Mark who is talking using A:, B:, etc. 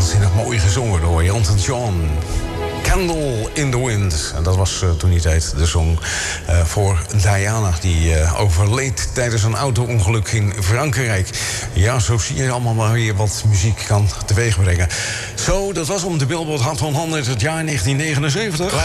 A: Waanzinnig mooi gezongen door Elton John. Candle in the Wind. En dat was toen die tijd de song voor Diana, die overleed tijdens een auto-ongeluk in Frankrijk. Ja, zo zie je allemaal maar weer wat muziek kan teweegbrengen. Zo, dat was om de Billboard Hot 100 het jaar 1979.